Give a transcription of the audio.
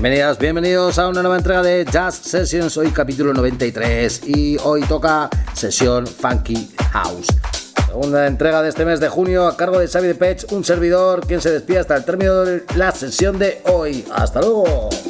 Bienvenidas, bienvenidos a una nueva entrega de Jazz Sessions, hoy capítulo 93 y hoy toca sesión Funky House. Segunda entrega de este mes de junio a cargo de Xavi Depeche, un servidor quien se despide hasta el término de la sesión de hoy. ¡Hasta luego!